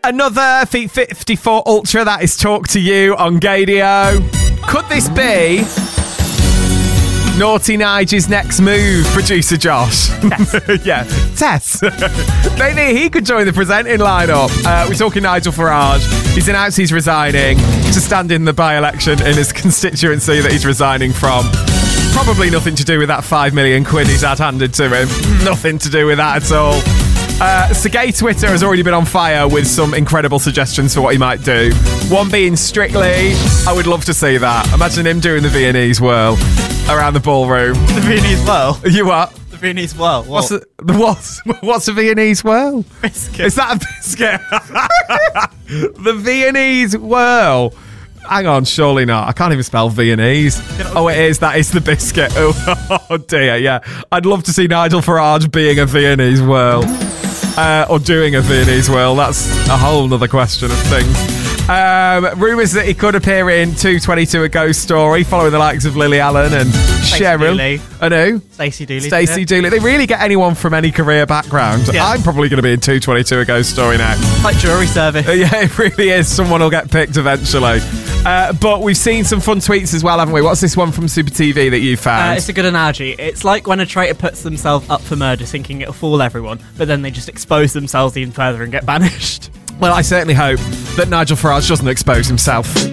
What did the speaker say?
Another Feet 54 Ultra, that is Talk to You on Gadio. Could this be Naughty Nigel's next move, producer Josh? Tess. Yeah, Tess. Maybe he could join the presenting lineup. We're talking Nigel Farage. He's announced he's resigning to stand in the by-election in his constituency that he's resigning from. Probably nothing to do with that 5 million quid he's had handed to him. Nothing to do with that at all. Sergey Twitter has already been on fire with some incredible suggestions for what he might do. One being Strictly. I would love to see that. Imagine him doing the Viennese whirl around the ballroom. The Viennese whirl. You what? The Viennese whirl. What's a Viennese whirl? Biscuit. Is that a biscuit? The Viennese whirl. Hang on, surely not. I can't even spell Viennese. Oh, it is. That is the biscuit. Oh dear, yeah. I'd love to see Nigel Farage being a Viennese whirl. Or doing a Viennese whirl. That's a whole other question of things. Rumours that he could appear in 222 A Ghost Story, following the likes of Lily Allen and Cheryl. Dooley. And who? Stacey Dooley. Stacey Dooley. They really get anyone from any career background. Yeah. I'm probably going to be in 222 A Ghost Story next. Like jury service. Yeah, it really is. Someone will get picked eventually. But we've seen some fun tweets as well, haven't we? What's this one from Super TV that you found? It's a good analogy. It's like when a traitor puts themselves up for murder thinking it'll fool everyone, but then they just expose themselves even further and get banished. Well, I certainly hope that Nigel Farage doesn't expose himself.